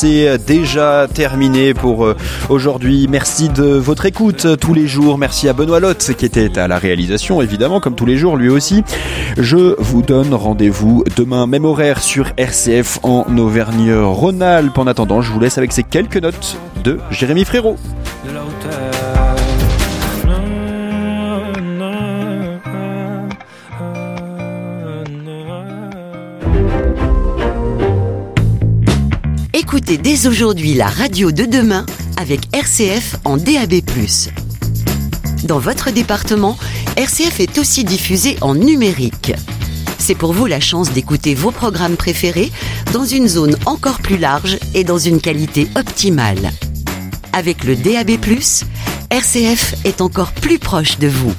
c'est déjà terminé pour aujourd'hui. Merci de votre écoute tous les jours. Merci à Benoît Lotte qui était à la réalisation, évidemment, comme tous les jours, lui aussi. Je vous donne rendez-vous demain, même horaire sur RCF en Auvergne-Rhône-Alpes. En attendant, je vous laisse avec ces quelques notes de Jérémy Frérot. Écoutez dès aujourd'hui la radio de demain avec RCF en DAB+. Dans votre département, RCF est aussi diffusé en numérique. C'est pour vous la chance d'écouter vos programmes préférés dans une zone encore plus large et dans une qualité optimale. Avec le DAB+, RCF est encore plus proche de vous.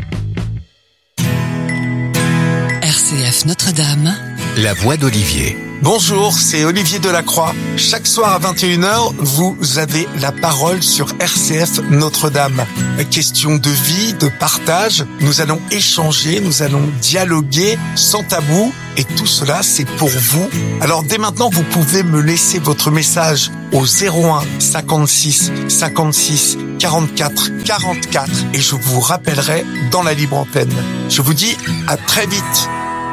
RCF Notre-Dame, la voix d'Olivier. Bonjour, c'est Olivier Delacroix. Chaque soir à 21h, vous avez la parole sur RCF Notre-Dame. Question de vie, de partage, nous allons échanger, nous allons dialoguer sans tabou et tout cela c'est pour vous. Alors dès maintenant, vous pouvez me laisser votre message au 01 56 56 44 44 et je vous rappellerai dans la libre antenne. Je vous dis à très vite.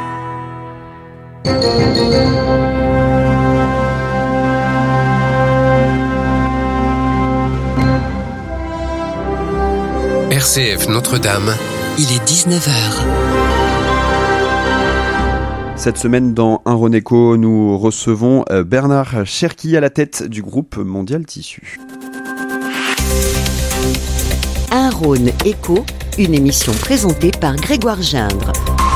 RCF Notre-Dame, il est 19h. Cette semaine, dans Un Rhône Éco, nous recevons Bernard Cherki à la tête du groupe Mondial Tissu. Un Rhône Éco, une émission présentée par Grégoire Gindre.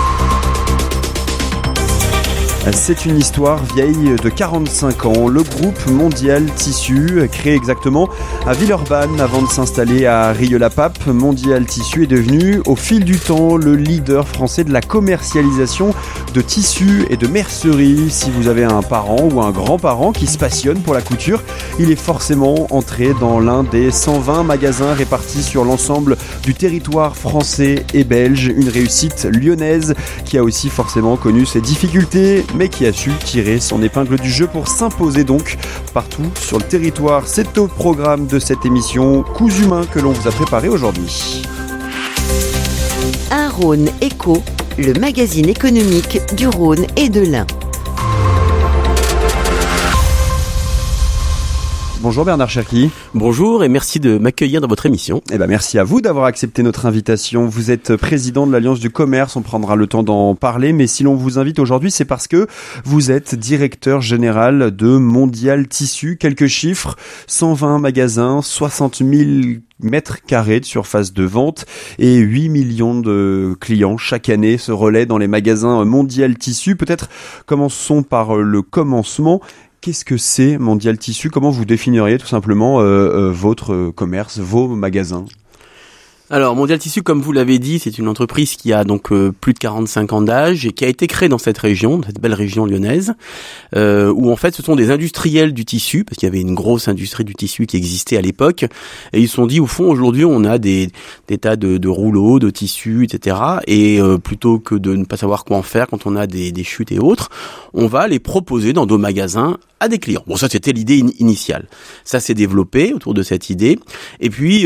C'est une histoire vieille de 45 ans. Le groupe Mondial Tissu, créé exactement à Villeurbanne avant de s'installer à Rieux-la-Pape, Mondial Tissu est devenu au fil du temps le leader français de la commercialisation de tissus et de mercerie. Si vous avez un parent ou un grand-parent qui se passionne pour la couture, il est forcément entré dans l'un des 120 magasins répartis sur l'ensemble du territoire français et belge. Une réussite lyonnaise qui a aussi forcément connu ses difficultés, mais qui a su tirer son épingle du jeu pour s'imposer donc partout sur le territoire. C'est au programme de cette émission Coups humains que l'on vous a préparé aujourd'hui. Un Rhône Éco, le magazine économique du Rhône et de l'Ain. Bonjour Bernard Cherki. Bonjour et merci de m'accueillir dans votre émission. Merci à vous d'avoir accepté notre invitation. Vous êtes président de l'Alliance du commerce, on prendra le temps d'en parler, mais si l'on vous invite aujourd'hui, c'est parce que vous êtes directeur général de Mondial Tissu. Quelques chiffres, 120 magasins, 60 000 mètres carrés de surface de vente et 8 millions de clients chaque année se relaient dans les magasins Mondial Tissu. Peut-être commençons par le commencement. Qu'est-ce que c'est Mondial Tissu ? Comment vous définiriez tout simplement votre commerce, vos magasins ? Alors, Mondial Tissu, comme vous l'avez dit, c'est une entreprise qui a donc plus de 45 ans d'âge et qui a été créée dans cette région, cette belle région lyonnaise, où en fait ce sont des industriels du tissu, parce qu'il y avait une grosse industrie du tissu qui existait à l'époque, et ils se sont dit, au fond, aujourd'hui, on a des tas de rouleaux, de tissus, etc., et plutôt que de ne pas savoir quoi en faire quand on a des chutes et autres, on va les proposer dans nos magasins à des clients. Bon, ça, c'était l'idée initiale. Ça s'est développé autour de cette idée, et puis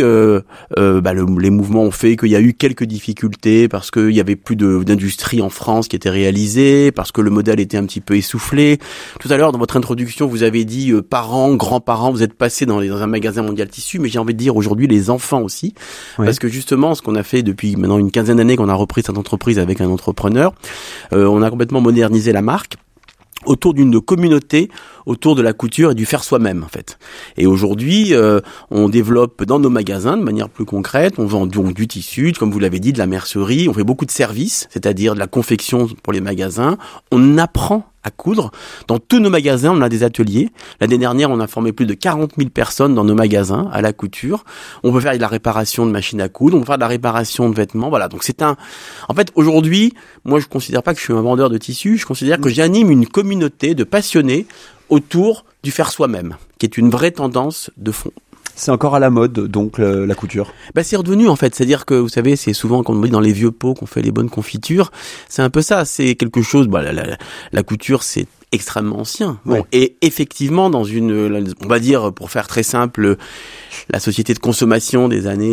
les mouvements ont fait qu'il y a eu quelques difficultés parce qu'il y avait plus d'industrie en France qui était réalisée, parce que le modèle était un petit peu essoufflé. Tout à l'heure, dans votre introduction, vous avez dit parents, grands-parents, vous êtes passés dans un magasin Mondial Tissu, mais j'ai envie de dire aujourd'hui les enfants aussi, ouais. Parce que justement, ce qu'on a fait depuis maintenant une quinzaine d'années qu'on a repris cette entreprise avec un entrepreneur, on a complètement modernisé la marque autour d'une communauté, autour de la couture et du faire soi-même en fait. Et aujourd'hui, on développe dans nos magasins de manière plus concrète, on vend donc du tissu, comme vous l'avez dit, de la mercerie, on fait beaucoup de services, c'est-à-dire de la confection pour les magasins, on apprend à coudre. Dans tous nos magasins, on a des ateliers. L'année dernière, on a formé plus de 40 000 personnes dans nos magasins à la couture. On peut faire de la réparation de machines à coudre, on peut faire de la réparation de vêtements. Voilà. Donc en fait, aujourd'hui, moi, je considère pas que je suis un vendeur de tissus. Je considère que j'anime une communauté de passionnés autour du faire soi-même, qui est une vraie tendance de fond. C'est encore à la mode, donc, la couture. C'est revenu, en fait. C'est-à-dire que, vous savez, c'est souvent quand on dit dans les vieux pots qu'on fait les bonnes confitures. C'est un peu ça. C'est quelque chose, la couture, c'est extrêmement ancien. Bon, et effectivement, dans on va dire, pour faire très simple, la société de consommation des années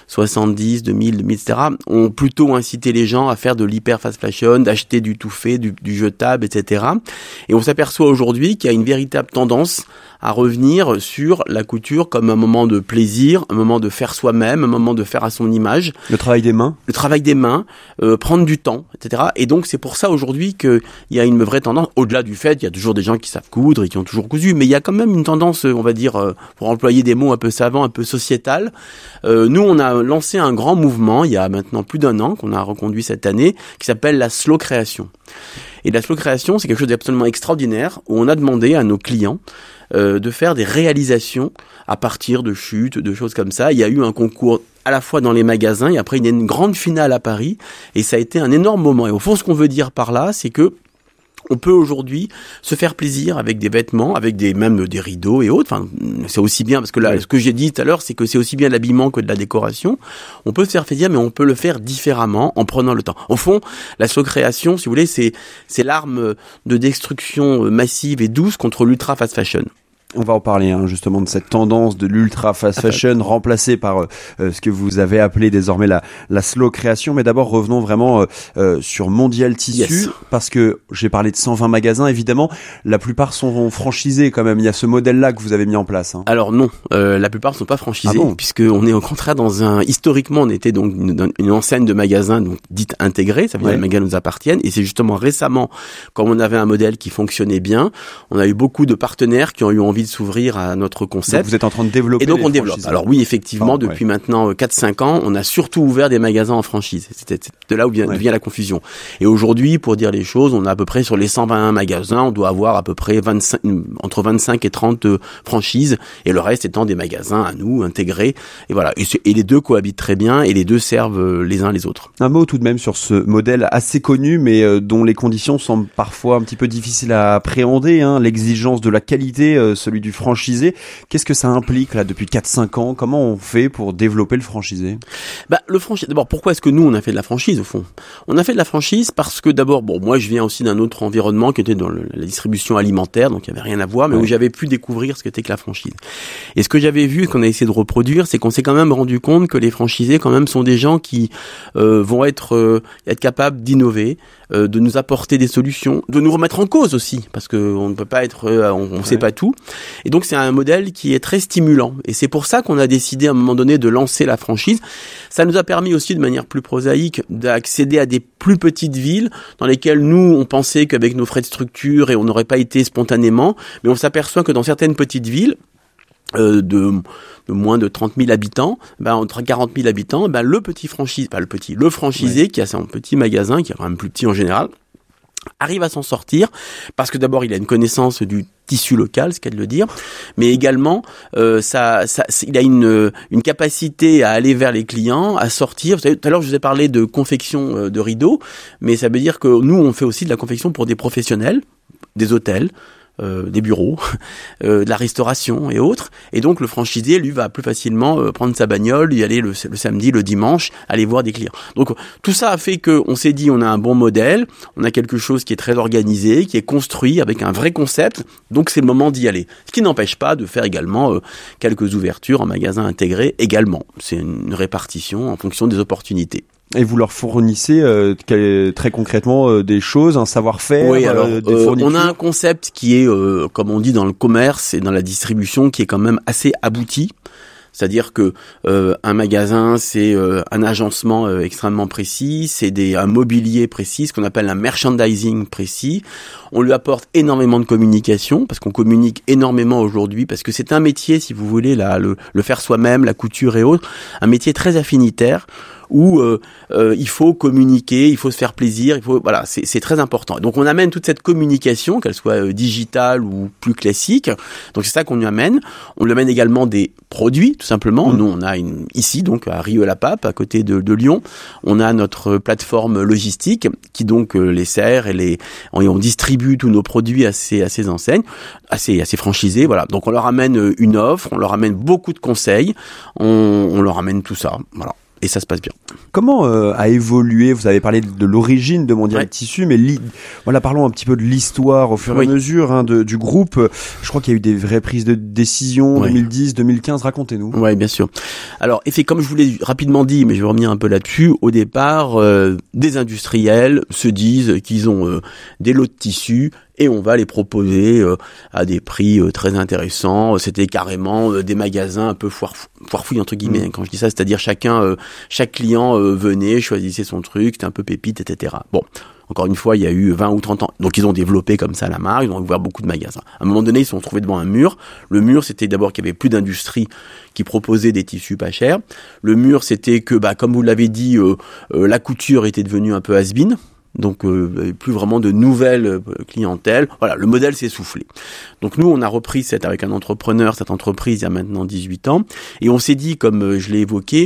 70, 2000, etc. ont plutôt incité les gens à faire de l'hyper fast fashion, d'acheter du tout fait, du jetable, etc. Et on s'aperçoit aujourd'hui qu'il y a une véritable tendance à revenir sur la couture comme un moment de plaisir, un moment de faire soi-même, un moment de faire à son image. Le travail des mains. Le travail des mains, prendre du temps, etc. Et donc c'est pour ça aujourd'hui qu'il y a une vraie tendance, au-delà du fait, il y a toujours des gens qui savent coudre et qui ont toujours cousu, mais il y a quand même une tendance, on va dire, pour employer des mots un peu savants, un peu sociétal. Nous, on a lancé un grand mouvement, il y a maintenant plus d'1 an, qu'on a reconduit cette année, qui s'appelle la slow création. Et la slow création, c'est quelque chose d'absolument extraordinaire, où on a demandé à nos clients de faire des réalisations à partir de chutes, de choses comme ça. Il y a eu un concours à la fois dans les magasins, et après il y a une grande finale à Paris, et ça a été un énorme moment. Et au fond, ce qu'on veut dire par là, c'est que on peut aujourd'hui se faire plaisir avec des vêtements, avec même des rideaux et autres. Enfin, c'est aussi bien, parce que là, ce que j'ai dit tout à l'heure, c'est que c'est aussi bien l'habillement que de la décoration. On peut se faire plaisir, mais on peut le faire différemment en prenant le temps. Au fond, la slow création, si vous voulez, c'est l'arme de destruction massive et douce contre l'ultra fast fashion. On va en parler justement de cette tendance de l'ultra fast fashion remplacée par ce que vous avez appelé désormais la slow création. Mais d'abord revenons vraiment sur Mondial Tissu, parce que j'ai parlé de 120 magasins. Évidemment, la plupart sont franchisés quand même. Il y a ce modèle-là que vous avez mis en place. Alors non, la plupart ne sont pas franchisés, puisque on est au contraire historiquement, on était donc une enseigne de magasins donc dite intégrée. Ça veut dire que les magasins nous appartiennent. Et c'est justement récemment, comme on avait un modèle qui fonctionnait bien, on a eu beaucoup de partenaires qui ont eu envie de s'ouvrir à notre concept. Donc vous êtes en train de développer. Et donc on développe. Alors oui, effectivement, depuis maintenant 4-5 ans, on a surtout ouvert des magasins en franchise. C'est de là où vient la confusion. Et aujourd'hui, pour dire les choses, on a à peu près sur les 121 magasins, on doit avoir à peu près entre 25 et 30 franchises, et le reste étant des magasins à nous, intégrés. Et voilà. Et les deux cohabitent très bien, et les deux servent les uns les autres. Un mot tout de même sur ce modèle assez connu, mais dont les conditions semblent parfois un petit peu difficiles à appréhender, l'exigence de la qualité, celui du franchisé. Qu'est-ce que ça implique là depuis 4-5 ans? Comment on fait pour développer le franchisé? Le franchisé, d'abord, pourquoi est-ce que nous on a fait de la franchise au fond? On a fait de la franchise parce que d'abord, moi je viens aussi d'un autre environnement qui était dans la distribution alimentaire, donc il n'y avait rien à voir, mais où j'avais pu découvrir ce qu'était que la franchise. Et ce que j'avais vu, qu'on a essayé de reproduire, c'est qu'on s'est quand même rendu compte que les franchisés quand même sont des gens qui vont être capables d'innover, de nous apporter des solutions, de nous remettre en cause aussi, parce que on ne peut pas être, on sait pas tout. Et donc c'est un modèle qui est très stimulant. Et c'est pour ça qu'on a décidé à un moment donné de lancer la franchise. Ça nous a permis aussi de manière plus prosaïque d'accéder à des plus petites villes dans lesquelles nous on pensait qu'avec nos frais de structure et on n'aurait pas été spontanément, mais on s'aperçoit que dans certaines petites villes de moins de 30 000 habitants, entre 40 000 habitants, le franchisé qui a son petit magasin, qui est quand même plus petit en général, arrive à s'en sortir, parce que d'abord il a une connaissance du tissu local, c'est qu'à de le dire, mais également il a une capacité à aller vers les clients, à sortir. Vous savez, tout à l'heure je vous ai parlé de confection de rideaux, mais ça veut dire que nous on fait aussi de la confection pour des professionnels, des hôtels, des bureaux, de la restauration et autres. Et donc le franchisé, lui, va plus facilement prendre sa bagnole, y aller le samedi, le dimanche, aller voir des clients. Donc tout ça a fait qu'on s'est dit, on a un bon modèle, on a quelque chose qui est très organisé, qui est construit avec un vrai concept, donc c'est le moment d'y aller. Ce qui n'empêche pas de faire également quelques ouvertures en magasins intégrés également. C'est une répartition en fonction des opportunités. Et vous leur fournissez très concrètement des choses, un savoir-faire, oui, alors, des fournitures. On a un concept qui est, comme on dit dans le commerce et dans la distribution, qui est quand même assez abouti. C'est-à-dire que un magasin, c'est un agencement extrêmement précis, c'est un mobilier précis, ce qu'on appelle un merchandising précis. On lui apporte énormément de communication, parce qu'on communique énormément aujourd'hui, parce que c'est un métier, si vous voulez, le faire soi-même, la couture et autres, un métier très affinitaire, où il faut communiquer, il faut se faire plaisir, c'est très important. Donc on amène toute cette communication, qu'elle soit digitale ou plus classique. Donc c'est ça qu'on lui amène. On lui amène également des produits, tout simplement. Nous on a ici donc à Rieux-la-Pape, à côté de Lyon, on a notre plateforme logistique qui donc les sert et on distribue tous nos produits à ces enseignes, à ces franchisés. Voilà. Donc on leur amène une offre, on leur amène beaucoup de conseils, on leur amène tout ça. Voilà. et ça se passe bien. Comment a évolué, vous avez parlé de l'origine de Mondial Tissu, mais voilà, parlons un petit peu de l'histoire au fur et à mesure du groupe. Je crois qu'il y a eu des vraies prises de décision, 2010, 2015, racontez-nous. Oui, bien sûr. Alors, comme je vous l'ai rapidement dit, mais je vais revenir un peu là-dessus, au départ, des industriels se disent qu'ils ont des lots de tissus et on va les proposer à des prix très intéressants. C'était carrément des magasins un peu foire-fouille entre guillemets. Quand je dis ça, c'est-à-dire chaque client venait, choisissait son truc, c'était un peu pépite, etc. Bon, encore une fois, il y a eu 20 ou 30 ans. Donc ils ont développé comme ça la marque, ils ont ouvert beaucoup de magasins. À un moment donné, ils se sont retrouvés devant un mur. Le mur, c'était d'abord qu'il y avait plus d'industrie qui proposait des tissus pas chers. Le mur, c'était que, comme vous l'avez dit, la couture était devenue un peu has-been. Donc plus vraiment de nouvelles clientèles. Voilà, le modèle s'est essoufflé. Donc nous, on a repris avec un entrepreneur, cette entreprise il y a maintenant 18 ans, et on s'est dit, comme je l'ai évoqué,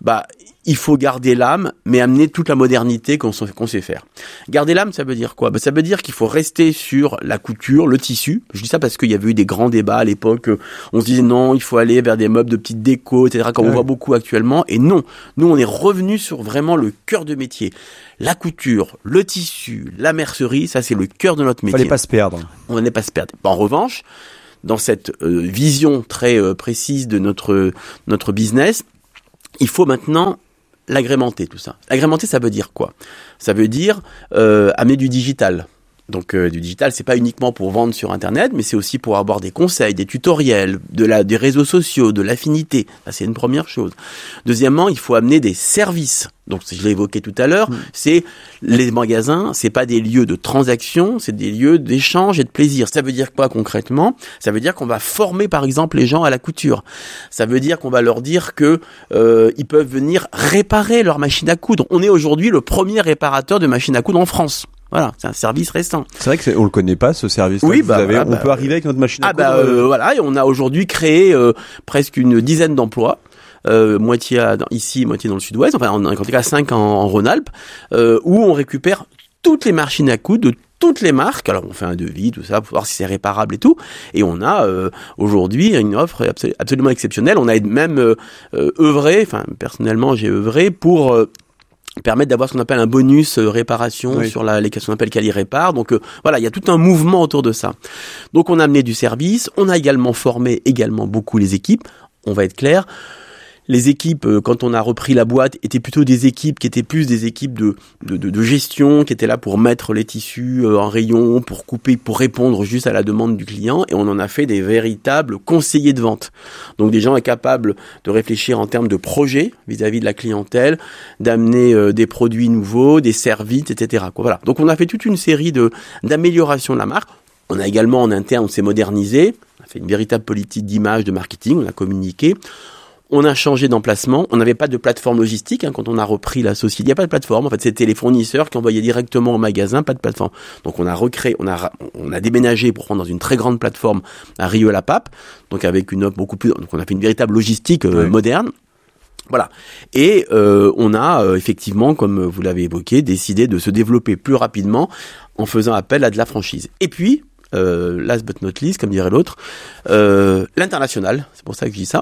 il faut garder l'âme, mais amener toute la modernité qu'on sait faire. Garder l'âme, ça veut dire quoi ? Ça veut dire qu'il faut rester sur la couture, le tissu. Je dis ça parce qu'il y avait eu des grands débats à l'époque. On se disait non, il faut aller vers des meubles de petite déco, etc., comme on voit beaucoup actuellement. Et non, nous, on est revenu sur vraiment le cœur de métier. La couture, le tissu, la mercerie, ça, c'est le cœur de notre métier. Fallait pas se perdre. On n'allait pas se perdre. En revanche, dans cette vision très précise de notre business, il faut maintenant l'agrémenter, tout ça. Agrémenter, ça veut dire quoi ? Ça veut dire amener du digital. Donc du digital, c'est pas uniquement pour vendre sur Internet, mais c'est aussi pour avoir des conseils, des tutoriels, des réseaux sociaux, de l'affinité. Ça, c'est une première chose. Deuxièmement, il faut amener des services. Donc, je l'ai évoqué tout à l'heure, c'est les magasins, c'est pas des lieux de transaction, c'est des lieux d'échange et de plaisir. Ça veut dire quoi concrètement ? Ça veut dire qu'on va former, par exemple, les gens à la couture. Ça veut dire qu'on va leur dire que ils peuvent venir réparer leur machine à coudre. On est aujourd'hui le premier réparateur de machines à coudre en France. Voilà, c'est un service récent. C'est vrai qu'on le connaît pas, ce service-là. Oui, on peut arriver avec notre machine à coudre. Voilà, et on a aujourd'hui créé presque une dizaine d'emplois. Moitié ici, moitié dans le sud-ouest, enfin en tout cas 5 en Rhône-Alpes, où on récupère toutes les machines à coudre de toutes les marques. Alors on fait un devis, tout ça, pour voir si c'est réparable et tout. Et on a aujourd'hui une offre absolument exceptionnelle. On a même œuvré, enfin personnellement j'ai œuvré pour permettre d'avoir ce qu'on appelle un bonus réparation sur les ce qu'on appelle Quali-Répar. Donc voilà, il y a tout un mouvement autour de ça. Donc on a amené du service, on a également formé beaucoup les équipes. On va être clair. Les équipes, quand on a repris la boîte, étaient plutôt des équipes qui étaient plus des équipes de gestion, qui étaient là pour mettre les tissus en rayon, pour couper, pour répondre juste à la demande du client. Et on en a fait des véritables conseillers de vente. Donc des gens capables de réfléchir en termes de projets vis-à-vis de la clientèle, d'amener des produits nouveaux, des services, etc. Voilà. Donc on a fait toute une série d'améliorations de la marque. On a également en interne, on s'est modernisé. On a fait une véritable politique d'image, de marketing. On a communiqué. On a changé d'emplacement. On n'avait pas de plateforme logistique quand on a repris la société. Il n'y a pas de plateforme. En fait, c'était les fournisseurs qui envoyaient directement au magasin, pas de plateforme. Donc, on a recréé, on a déménagé pour prendre dans une très grande plateforme à Rieux-la-Pape. Donc, avec une offre beaucoup plus. Donc, on a fait une véritable logistique moderne. Voilà. Et on a effectivement, comme vous l'avez évoqué, décidé de se développer plus rapidement en faisant appel à de la franchise. Et puis, last but not least, comme dirait l'autre, l'international, c'est pour ça que je dis ça,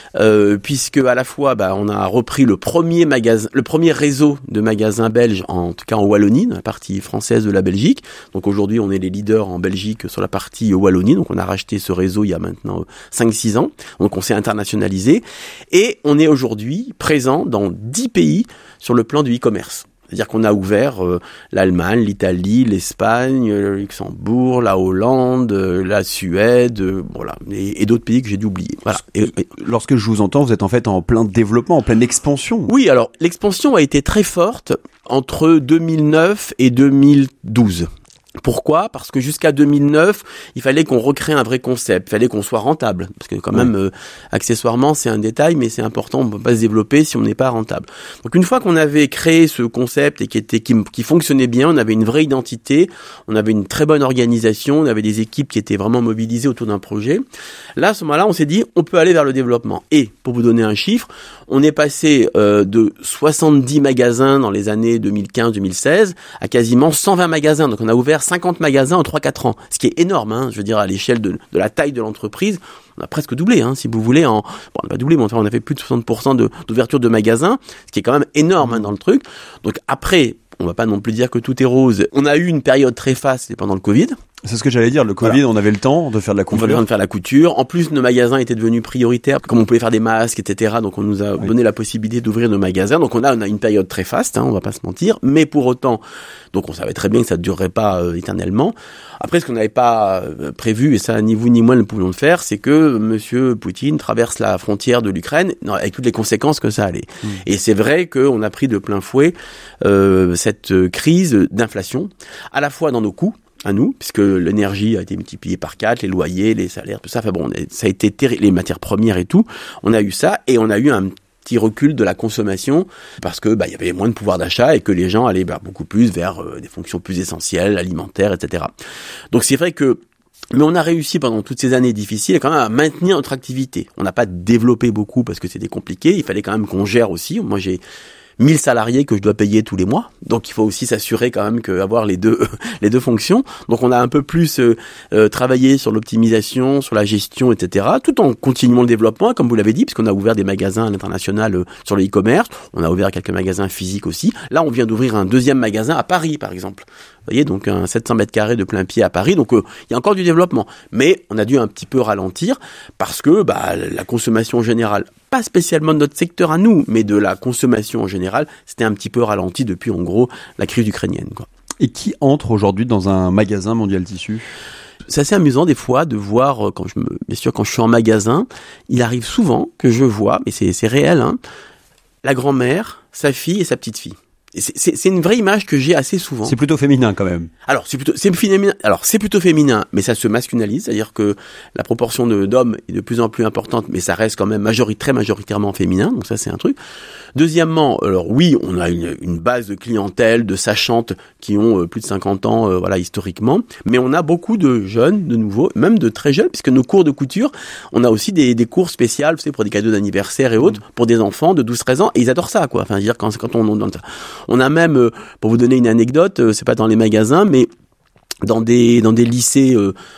puisque à la fois on a repris le premier réseau de magasins belges, en tout cas en Wallonie, dans la partie française de la Belgique. Donc aujourd'hui on est les leaders en Belgique sur la partie Wallonie, donc on a racheté ce réseau il y a maintenant 5-6 ans, donc on s'est internationalisé, et on est aujourd'hui présent dans 10 pays sur le plan du e-commerce. C'est-à-dire qu'on a ouvert l'Allemagne, l'Italie, l'Espagne, le Luxembourg, la Hollande, la Suède, voilà, et d'autres pays que j'ai dû oublier. Voilà. Lorsque je vous entends, vous êtes en fait en plein développement, en pleine expansion. Oui, alors l'expansion a été très forte entre 2009 et 2012. Pourquoi ? Parce que jusqu'à 2009, il fallait qu'on recrée un vrai concept, il fallait qu'on soit rentable. Parce que quand même, accessoirement, c'est un détail, mais c'est important, on ne peut pas se développer si on n'est pas rentable. Donc une fois qu'on avait créé ce concept et qui fonctionnait bien, on avait une vraie identité, on avait une très bonne organisation, on avait des équipes qui étaient vraiment mobilisées autour d'un projet. Là, à ce moment-là, on s'est dit, on peut aller vers le développement. Et, pour vous donner un chiffre, on est passé de 70 magasins dans les années 2015-2016 à quasiment 120 magasins. Donc on a ouvert 50 magasins en 3-4 ans, ce qui est énorme, hein, je veux dire, à l'échelle de la taille de l'entreprise. On a presque doublé, hein, si vous voulez. Bon, on n'a pas doublé, mais enfin, on a fait plus de 60% d'ouverture de magasins, ce qui est quand même énorme, hein, dans le truc. Donc après, on va pas non plus dire que tout est rose. On a eu une période très faste, c'était pendant le Covid. C'est ce que j'allais dire, le Covid, on avait le temps de faire de la couture. On avait le temps de faire la couture. En plus, nos magasins étaient devenus prioritaires, comme on pouvait faire des masques, etc. Donc, on nous a donné la possibilité d'ouvrir nos magasins. Donc, on a une période très faste, hein, on va pas se mentir. Mais pour autant, donc on savait très bien que ça ne durerait pas éternellement. Après, ce qu'on n'avait pas prévu, et ça, ni vous ni moi ne pouvions le faire, c'est que Monsieur Poutine traverse la frontière de l'Ukraine, avec toutes les conséquences que ça allait. Et c'est vrai qu'on a pris de plein fouet cette crise d'inflation, à la fois dans nos coûts, à nous, puisque l'énergie a été multipliée par 4, les loyers, les salaires, tout ça. Enfin bon, ça a été terrible, les matières premières et tout. On a eu ça, et on a eu un petit recul de la consommation, parce que il y avait moins de pouvoir d'achat et que les gens allaient beaucoup plus vers des fonctions plus essentielles, alimentaires, etc. Donc c'est vrai que, mais on a réussi pendant toutes ces années difficiles quand même à maintenir notre activité. On n'a pas développé beaucoup parce que c'était compliqué. Il fallait quand même qu'on gère aussi. Moi, j'ai 1000 salariés que je dois payer tous les mois. Donc, il faut aussi s'assurer quand même qu'avoir les deux fonctions. Donc, on a un peu plus travaillé sur l'optimisation, sur la gestion, etc. Tout en continuant le développement, comme vous l'avez dit, puisqu'on a ouvert des magasins à l'international sur le e-commerce. On a ouvert quelques magasins physiques aussi. Là, on vient d'ouvrir un deuxième magasin à Paris, par exemple. Vous voyez, donc un 700 mètres carrés de plein pied à Paris. Donc, il y a encore du développement. Mais on a dû un petit peu ralentir parce que la consommation générale, pas spécialement de notre secteur à nous, mais de la consommation en général, c'était un petit peu ralenti depuis, en gros, la crise ukrainienne, quoi. Et qui entre aujourd'hui dans un magasin Mondial Tissu ? C'est assez amusant des fois de voir, bien sûr, quand je suis en magasin, il arrive souvent que je vois, mais c'est réel, hein, la grand-mère, sa fille et sa petite-fille. Et c'est une vraie image que j'ai assez souvent. C'est plutôt féminin quand même. Alors c'est plutôt féminin, mais ça se masculinise, c'est-à-dire que la proportion d'hommes est de plus en plus importante, mais ça reste quand même très majoritairement féminin, donc ça c'est un truc. Deuxièmement, alors oui, on a une base de clientèle, de sachantes qui ont plus de 50 ans, historiquement, mais on a beaucoup de jeunes, de nouveaux, même de très jeunes, puisque nos cours de couture, on a aussi des cours spéciaux, vous savez, pour des cadeaux d'anniversaire et autres, pour des enfants de 12-13 ans, et ils adorent ça, quoi. Enfin, je veux dire, quand on a même, pour vous donner une anecdote, c'est pas dans les magasins, mais dans des lycées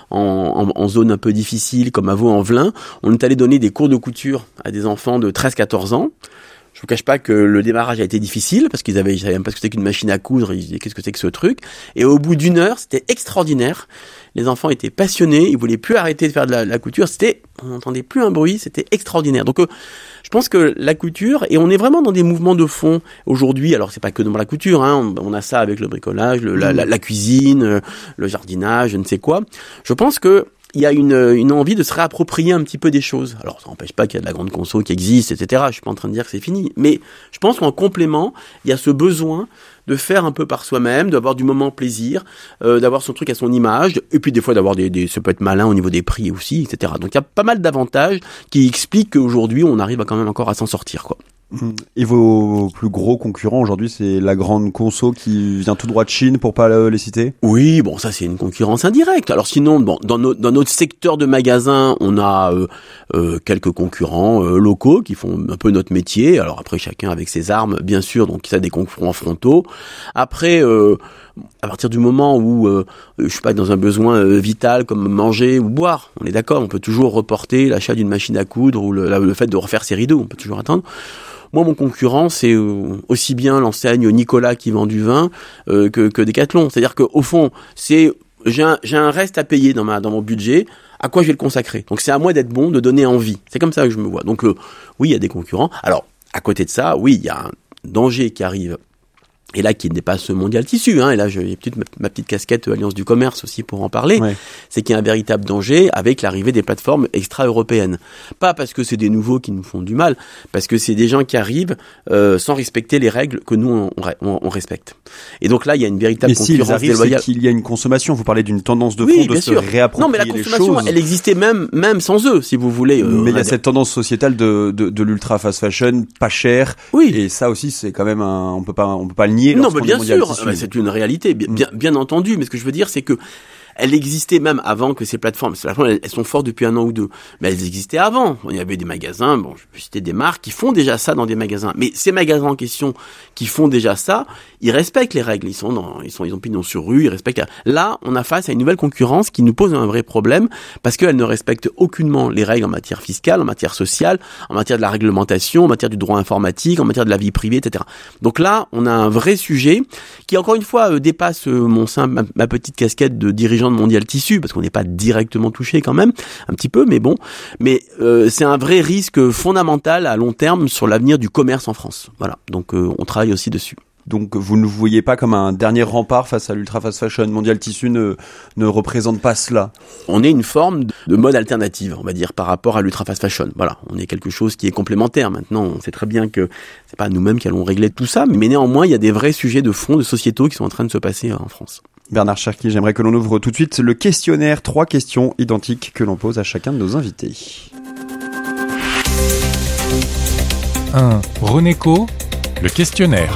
en zone un peu difficile, comme à Vaux-en-Velin, on est allé donner des cours de couture à des enfants de 13-14 ans. Je vous cache pas que le démarrage a été difficile, parce ils savaient même pas ce que c'était qu'une machine à coudre, ils disaient qu'est-ce que c'est que ce truc. Et au bout d'une heure, c'était extraordinaire. Les enfants étaient passionnés, ils voulaient plus arrêter de faire de la couture, on n'entendait plus un bruit, c'était extraordinaire. Donc je pense que la couture, et on est vraiment dans des mouvements de fond aujourd'hui, alors c'est pas que dans la couture, hein, on a ça avec le bricolage, la cuisine, le jardinage, je ne sais quoi. Je pense que il y a une envie de se réapproprier un petit peu des choses. Alors, ça n'empêche pas qu'il y a de la grande conso qui existe, etc. Je suis pas en train de dire que c'est fini. Mais je pense qu'en complément, il y a ce besoin de faire un peu par soi-même, d'avoir du moment plaisir, d'avoir son truc à son image, et puis des fois d'avoir ça peut être malin au niveau des prix aussi, etc. Donc, il y a pas mal d'avantages qui expliquent qu'aujourd'hui, on arrive quand même encore à s'en sortir, quoi. Et vos plus gros concurrents aujourd'hui, c'est la grande conso qui vient tout droit de Chine, pour pas les citer ? Oui, bon, ça c'est une concurrence indirecte. Alors sinon, bon, dans notre secteur de magasin, on a quelques concurrents locaux qui font un peu notre métier. Alors après, chacun avec ses armes, bien sûr, donc ça a des concurrents frontaux. Après, à partir du moment où je suis pas dans un besoin vital comme manger ou boire, on est d'accord, on peut toujours reporter l'achat d'une machine à coudre ou le fait de refaire ses rideaux, on peut toujours attendre. Moi, mon concurrent, c'est aussi bien l'enseigne Nicolas qui vend du vin que Decathlon. C'est-à-dire qu'au fond, j'ai un reste à payer dans mon budget. À quoi je vais le consacrer ? Donc, c'est à moi d'être bon, de donner envie. C'est comme ça que je me vois. Donc, oui, il y a des concurrents. Alors, à côté de ça, oui, il y a un danger qui arrive. Et là, qui dépasse ce Mondial Tissu, hein, et là, j'ai ma petite casquette Alliance du Commerce aussi pour en parler, ouais. C'est qu'il y a un véritable danger avec l'arrivée des plateformes extra-européennes. Pas parce que c'est des nouveaux qui nous font du mal, parce que c'est des gens qui arrivent sans respecter les règles que nous, on respecte. Et donc là, il y a une véritable concurrence déloyale. C'est qu'il y a une consommation, vous parlez d'une tendance de fond, de se réapproprier. Non, mais la consommation, elle existait même sans eux, si vous voulez. Mais il y a cette tendance sociétale de l'ultra fast fashion, pas cher. Oui. Et ça aussi, c'est quand même on peut pas le nier. Non, mais bien sûr, c'est une réalité, bien entendu. Mais ce que je veux dire, c'est que elle existait même avant que ces plateformes. Ces plateformes, elles sont fortes depuis 1 an ou 2, mais elles existaient avant. Il y avait des magasins, bon, je peux citer des marques qui font déjà ça dans des magasins. Mais ces magasins en question qui font déjà ça, ils respectent les règles. Ils ont pignon sur rue, ils respectent. Là, on a face à une nouvelle concurrence qui nous pose un vrai problème parce qu'elle ne respecte aucunement les règles en matière fiscale, en matière sociale, en matière de la réglementation, en matière du droit informatique, en matière de la vie privée, etc. Donc là, on a un vrai sujet qui, encore une fois, dépasse ma petite casquette de dirigeant de Mondial Tissu, parce qu'on n'est pas directement touché quand même, un petit peu, mais bon. Mais c'est un vrai risque fondamental à long terme sur l'avenir du commerce en France. Voilà, donc on travaille aussi dessus. Donc vous ne vous voyez pas comme un dernier rempart face à l'ultra fast fashion. Mondial Tissu ne représente pas cela. On est une forme de mode alternative, on va dire, par rapport à l'ultra fast fashion. Voilà, on est quelque chose qui est complémentaire. Maintenant, on sait très bien que c'est pas nous-mêmes qui allons régler tout ça, mais néanmoins, il y a des vrais sujets de fond, de sociétaux qui sont en train de se passer en France. Bernard Cherki, j'aimerais que l'on ouvre tout de suite le questionnaire. 3 questions identiques que l'on pose à chacun de nos invités. 1. Renéco, le questionnaire.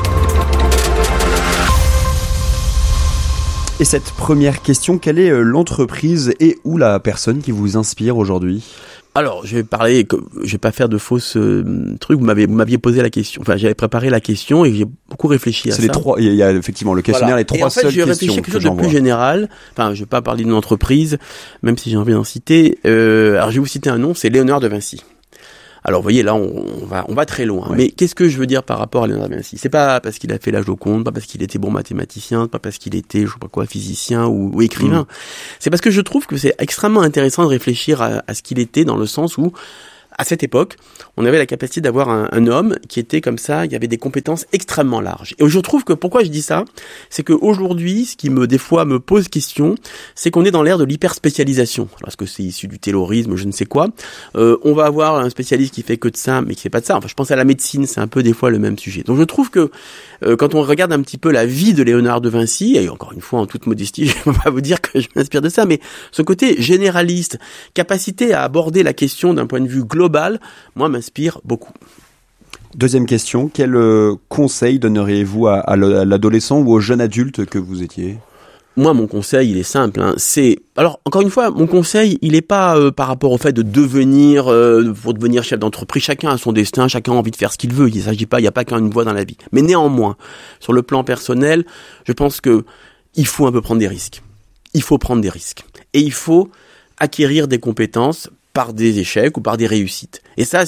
Et cette première question, quelle est l'entreprise et ou la personne qui vous inspire aujourd'hui ? Alors, je vais pas faire de fausses trucs. Vous m'aviez posé la question. Enfin, j'avais préparé la question et j'ai beaucoup réfléchi à ça. C'est les 3. Il y a effectivement le questionnaire, voilà. les 3 seules questions. Et en fait, j'ai réfléchi à quelque chose de plus général. Enfin, je vais pas parler d'une entreprise, même si j'ai envie d'en citer. Alors, je vais vous citer un nom. C'est Léonard de Vinci. Alors, vous voyez, là, on va très loin. Ouais. Mais qu'est-ce que je veux dire par rapport à Léonard de Vinci ? C'est pas parce qu'il a fait la Joconde, pas parce qu'il était bon mathématicien, pas parce qu'il était, je sais pas quoi, physicien ou écrivain. C'est parce que je trouve que c'est extrêmement intéressant de réfléchir à ce qu'il était, dans le sens où, à cette époque, on avait la capacité d'avoir un homme qui était comme ça, il y avait des compétences extrêmement larges. Et je trouve que, pourquoi je dis ça, c'est qu'aujourd'hui, ce qui des fois me pose question, c'est qu'on est dans l'ère de l'hyperspécialisation. Parce que c'est issu du taylorisme, je ne sais quoi. On va avoir un spécialiste qui fait que de ça, mais qui fait pas de ça. Enfin, je pense à la médecine, c'est un peu des fois le même sujet. Donc je trouve que, quand on regarde un petit peu la vie de Léonard de Vinci, et encore une fois, en toute modestie, je ne peux pas vous dire que je m'inspire de ça, mais ce côté généraliste, capacité à aborder la question d'un point de vue global, moi, m'inspire beaucoup. Deuxième question, quel conseil donneriez-vous à l'adolescent ou au jeune adulte que vous étiez ? Moi, mon conseil, il est simple. Alors, encore une fois, mon conseil, il est pas par rapport au fait de devenir, pour devenir chef d'entreprise. Chacun a son destin, chacun a envie de faire ce qu'il veut. Il s'agit pas, il n'y a pas qu'une voie dans la vie. Mais néanmoins, sur le plan personnel, je pense que il faut un peu prendre des risques. Il faut prendre des risques. Et il faut acquérir des compétences par des échecs ou par des réussites. Et ça,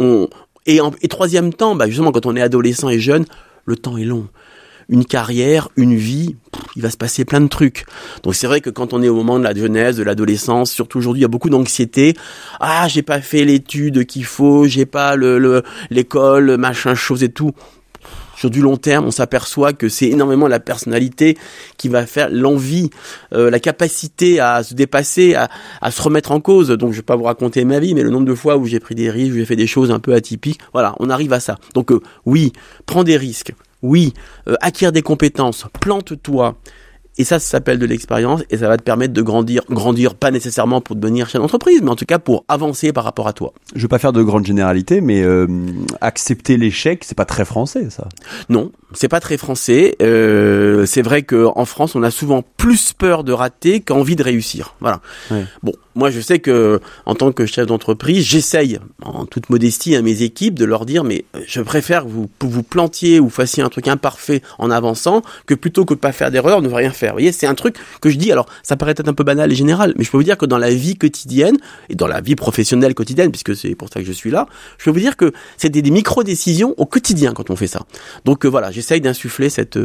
et troisième temps, justement, quand on est adolescent et jeune, le temps est long. Une carrière, une vie, il va se passer plein de trucs. Donc c'est vrai que quand on est au moment de la jeunesse, de l'adolescence, surtout aujourd'hui, il y a beaucoup d'anxiété. Ah, j'ai pas fait l'étude qu'il faut, j'ai pas l'école, machin, chose et tout. Sur du long terme, on s'aperçoit que c'est énormément la personnalité qui va faire l'envie, la capacité à se dépasser, à se remettre en cause. Donc, je vais pas vous raconter ma vie, mais le nombre de fois où j'ai pris des risques, où j'ai fait des choses un peu atypiques, voilà, on arrive à ça. Donc, oui, prends des risques. Oui, acquiert des compétences, plante-toi. Et ça s'appelle de l'expérience et ça va te permettre de grandir pas nécessairement pour devenir chef d'entreprise, mais en tout cas pour avancer par rapport à toi. Je veux pas faire de grandes généralités, mais accepter l'échec, c'est pas très français, ça. Non, c'est pas très français. C'est vrai que en France, on a souvent plus peur de rater qu'envie de réussir. Voilà. Ouais. Bon, moi je sais que en tant que chef d'entreprise, j'essaye en toute modestie à mes équipes de leur dire mais je préfère que vous plantiez ou fassiez un truc imparfait en avançant que plutôt que de pas faire d'erreur, ne rien faire. Vous voyez, c'est un truc que je dis, alors ça paraît être un peu banal et général, mais je peux vous dire que dans la vie quotidienne et dans la vie professionnelle quotidienne, puisque c'est pour ça que je suis là, je peux vous dire que c'est des micro-décisions au quotidien quand on fait ça. Donc voilà, j'essaye d'insuffler cette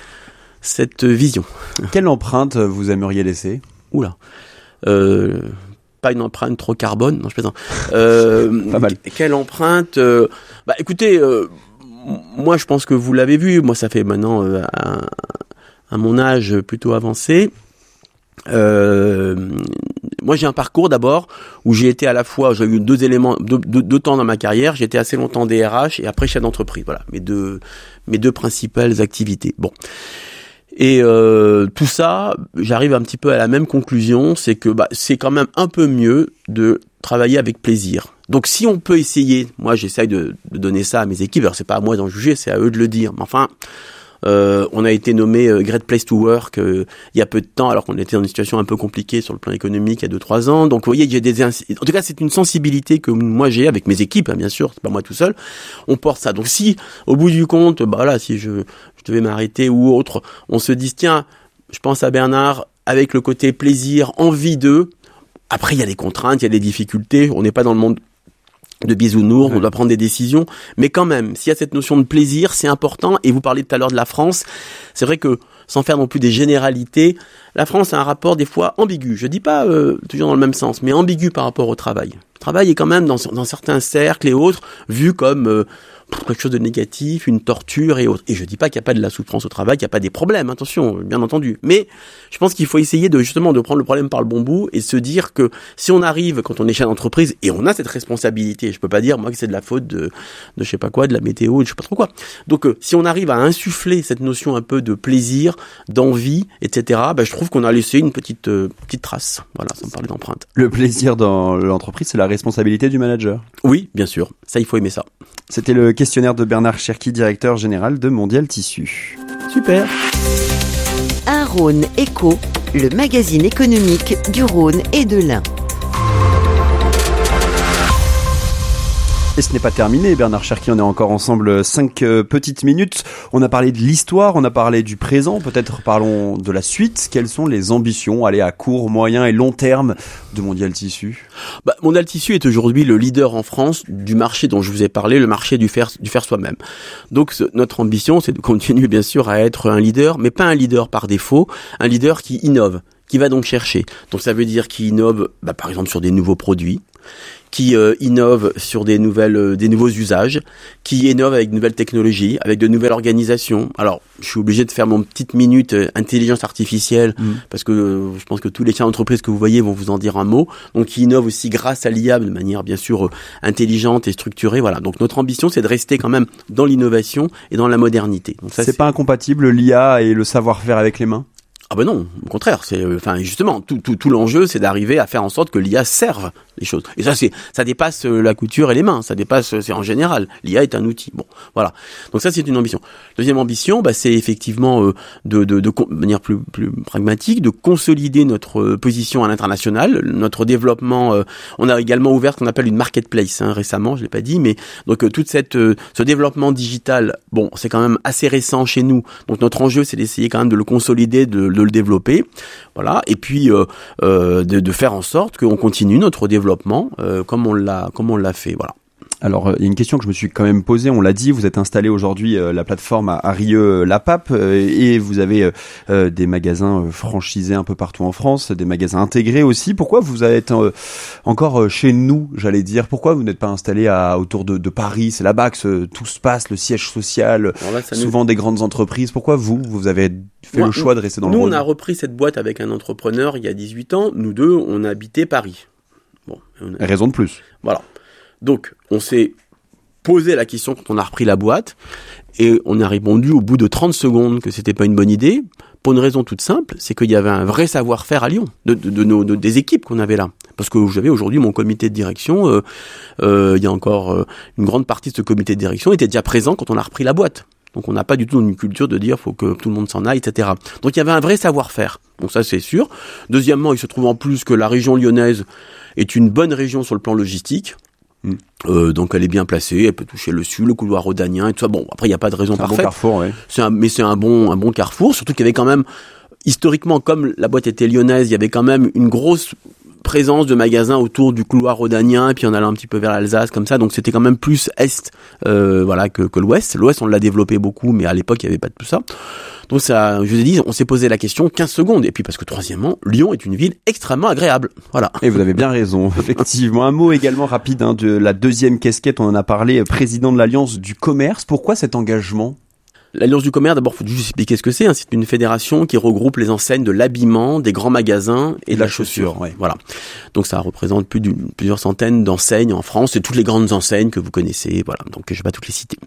vision. Quelle empreinte vous aimeriez laisser ? Oula. Pas une empreinte trop carbone, non je plaisante. Pas mal. Quelle empreinte écoutez, moi je pense que vous l'avez vu, moi ça fait maintenant à mon âge plutôt avancé, moi j'ai un parcours d'abord où j'ai été à la fois, j'ai eu deux temps dans ma carrière, j'ai été assez longtemps DRH et après chef d'entreprise, voilà, mes deux principales activités. Bon. Et tout ça, j'arrive un petit peu à la même conclusion, c'est que c'est quand même un peu mieux de travailler avec plaisir. Donc si on peut essayer, moi j'essaye de donner ça à mes équipes, alors c'est pas à moi d'en juger, c'est à eux de le dire, mais enfin, On a été nommé Great Place to Work il y a peu de temps, alors qu'on était dans une situation un peu compliquée sur le plan économique il y a 2-3 ans. Donc vous voyez, il y a en tout cas, c'est une sensibilité que moi j'ai avec mes équipes, hein, bien sûr, c'est pas moi tout seul. On porte ça. Donc si, au bout du compte, si je devais m'arrêter ou autre, on se dit tiens, je pense à Bernard avec le côté plaisir, envie d'eux. Après, il y a des contraintes, il y a des difficultés. On n'est pas dans le monde de bisounours, on doit prendre des décisions. Mais quand même, s'il y a cette notion de plaisir, c'est important. Et vous parlez tout à l'heure de la France. C'est vrai que, sans faire non plus des généralités, la France a un rapport des fois ambigu. Je dis pas toujours dans le même sens, mais ambigu par rapport au travail. Le travail est quand même, dans certains cercles et autres, vu comme quelque chose de négatif, une torture et autres. Et je dis pas qu'il n'y a pas de la souffrance au travail, qu'il n'y a pas des problèmes, attention, bien entendu. Mais je pense qu'il faut essayer de prendre le problème par le bon bout et se dire que si on arrive, quand on est chef d'entreprise, et on a cette responsabilité, je peux pas dire, moi, que c'est de la faute de je sais pas quoi, de la météo, de je sais pas trop quoi. Donc, si on arrive à insuffler cette notion un peu de plaisir, d'envie, etc., je trouve qu'on a laissé une petite trace. Voilà, ça me parlait d'empreinte. Le plaisir dans l'entreprise, c'est la responsabilité du manager. Oui, bien sûr. Ça, il faut aimer ça. C'était le questionnaire de Bernard Cherki, directeur général de Mondial Tissu. Super. Un Rhône Éco, le magazine économique du Rhône et de l'Ain. Et ce n'est pas terminé, Bernard Cherki, on est encore ensemble 5 petites minutes. On a parlé de l'histoire, on a parlé du présent, peut-être parlons de la suite. Quelles sont les ambitions, à court, moyen et long terme de Mondial Tissu ? Mondial Tissu est aujourd'hui le leader en France du marché dont je vous ai parlé, le marché du faire soi-même. Donc notre ambition, c'est de continuer bien sûr à être un leader, mais pas un leader par défaut, un leader qui innove, qui va donc chercher. Donc ça veut dire qu'il innove, par exemple sur des nouveaux produits, qui innove sur des nouveaux usages, qui innove avec de nouvelles technologies, avec de nouvelles organisations. Alors, je suis obligé de faire mon petite minute intelligence artificielle, parce que je pense que tous les chefs d'entreprise que vous voyez vont vous en dire un mot. Donc, qui innove aussi grâce à l'IA de manière bien sûr intelligente et structurée. Voilà. Donc, notre ambition, c'est de rester quand même dans l'innovation et dans la modernité. Donc, ça, c'est pas incompatible l'IA et le savoir-faire avec les mains ? Ah non, au contraire, justement tout l'enjeu, c'est d'arriver à faire en sorte que l'IA serve les choses. Et ça dépasse la couture et les mains, c'est en général. L'IA est un outil. Bon, voilà. Donc ça, c'est une ambition. Deuxième ambition, c'est effectivement de manière plus pragmatique, de consolider notre position à l'international, notre développement. On a également ouvert ce qu'on appelle une marketplace récemment, je l'ai pas dit, mais donc toute ce développement digital, c'est quand même assez récent chez nous. Donc notre enjeu, c'est d'essayer quand même de le consolider, de le développer, voilà, et puis de faire en sorte qu'on continue notre développement comme on l'a fait, voilà. Alors, il y a une question que je me suis quand même posée, on l'a dit, vous êtes installé aujourd'hui la plateforme à Rieux-la-Pape et vous avez des magasins franchisés un peu partout en France, des magasins intégrés aussi. Pourquoi vous êtes encore chez nous, j'allais dire ? Pourquoi vous n'êtes pas installé autour de Paris ? C'est là-bas que tout se passe, le siège social, souvent des grandes entreprises. Pourquoi vous avez fait le choix de rester dans le Rhône ? Nous, on a repris cette boîte avec un entrepreneur il y a 18 ans. Nous deux, on habitait Paris. Raison de plus. Voilà. Donc, on s'est posé la question quand on a repris la boîte et on a répondu au bout de 30 secondes que c'était pas une bonne idée pour une raison toute simple, c'est qu'il y avait un vrai savoir-faire à Lyon des équipes qu'on avait là. Parce que j'avais aujourd'hui mon comité de direction, il y a encore une grande partie de ce comité de direction était déjà présent quand on a repris la boîte. Donc on n'a pas du tout une culture de dire faut que tout le monde s'en aille, etc. Donc il y avait un vrai savoir-faire. Donc ça c'est sûr. Deuxièmement, il se trouve en plus que la région lyonnaise est une bonne région sur le plan logistique. Donc elle est bien placée, elle peut toucher le sud, le couloir rhodanien et tout ça. Bon, après il n'y a pas de raison parfaite. C'est un bon carrefour, oui. Mais c'est un bon carrefour, surtout qu'il y avait quand même, historiquement, comme la boîte était lyonnaise, il y avait quand même une grosse présence de magasins autour du couloir rhodanien, et puis en allant un petit peu vers l'Alsace, comme ça. Donc c'était quand même plus est, que l'ouest. L'ouest, on l'a développé beaucoup, mais à l'époque, il n'y avait pas de tout ça. Donc ça, je vous ai dit, on s'est posé la question 15 secondes. Et puis parce que troisièmement, Lyon est une ville extrêmement agréable. Voilà. Et vous avez bien raison, effectivement. Un mot également rapide de la deuxième casquette, on en a parlé, président de l'Alliance du commerce. Pourquoi cet engagement ? L'Alliance du commerce, d'abord, faut juste expliquer ce que c'est. C'est une fédération qui regroupe les enseignes de l'habillement, des grands magasins et de la chaussure. Ouais. Voilà. Donc ça représente plusieurs centaines d'enseignes en France. C'est toutes les grandes enseignes que vous connaissez. Voilà. Donc je vais pas toutes les citer.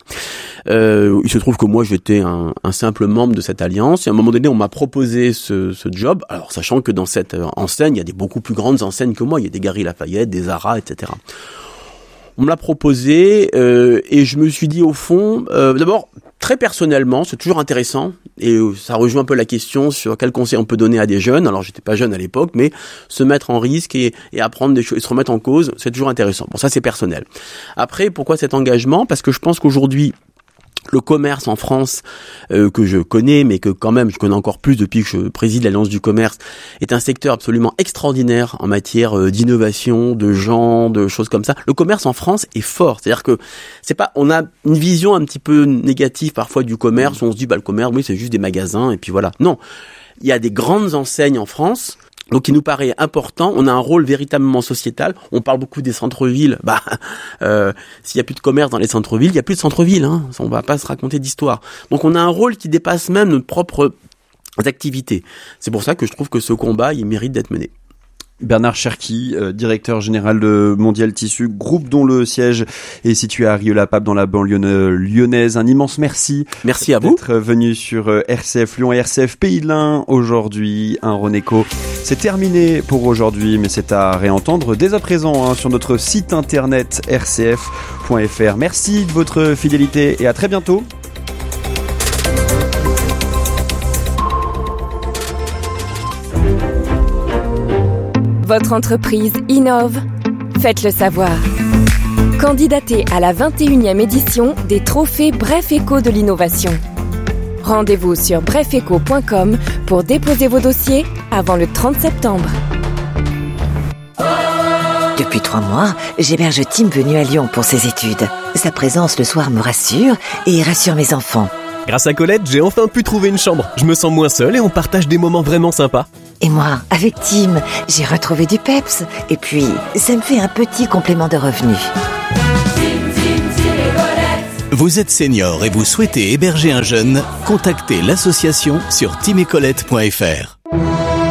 Il se trouve que moi j'étais un simple membre de cette alliance. Et à un moment donné, on m'a proposé ce job. Alors sachant que dans cette enseigne, il y a des beaucoup plus grandes enseignes que moi. Il y a des Galeries Lafayette, des Zara, etc. On me l'a proposé et je me suis dit au fond, d'abord, Très personnellement, c'est toujours intéressant et ça rejoint un peu la question sur quel conseil on peut donner à des jeunes. Alors j'étais pas jeune à l'époque, mais se mettre en risque et apprendre des choses et se remettre en cause, c'est toujours intéressant. Bon, ça c'est personnel. Après, pourquoi cet engagement ? Parce que je pense qu'aujourd'hui, le commerce en France, que je connais, mais que quand même je connais encore plus depuis que je préside l'Alliance du commerce, est un secteur absolument extraordinaire en matière d'innovation, de gens, de choses comme ça. Le commerce en France est fort, c'est-à-dire que c'est pas, on a une vision un petit peu négative parfois du commerce, où on se dit le commerce, oui c'est juste des magasins et puis voilà. Non, il y a des grandes enseignes en France. Donc il nous paraît important, on a un rôle véritablement sociétal. On parle beaucoup des centres-villes. S'il y a plus de commerce dans les centres-villes, il y a plus de centres-villes. On va pas se raconter d'histoire. Donc on a un rôle qui dépasse même notre propre activités. C'est pour ça que je trouve que ce combat, il mérite d'être mené. Bernard Cherki, directeur général de Mondial Tissu, groupe dont le siège est situé à Rieux-la-Pape dans la banlieue lyonnaise. Un immense merci. Merci à vous d'être venu sur RCF Lyon et RCF Pays de l'Ain aujourd'hui. Un Renéco. C'est terminé pour aujourd'hui, mais c'est à réentendre dès à présent sur notre site internet rcf.fr. Merci de votre fidélité et à très bientôt. Votre entreprise innove ? Faites-le savoir. Candidatez à la 21e édition des trophées Bref Éco de l'innovation. Rendez-vous sur brefeco.com pour déposer vos dossiers avant le 30 septembre. Depuis 3 mois, j'héberge Tim venu à Lyon pour ses études. Sa présence le soir me rassure et rassure mes enfants. Grâce à Colette, j'ai enfin pu trouver une chambre. Je me sens moins seul et on partage des moments vraiment sympas. Et moi, avec Tim, j'ai retrouvé du peps. Et puis, ça me fait un petit complément de revenus. Vous êtes senior et vous souhaitez héberger un jeune ? Contactez l'association sur timecolette.fr.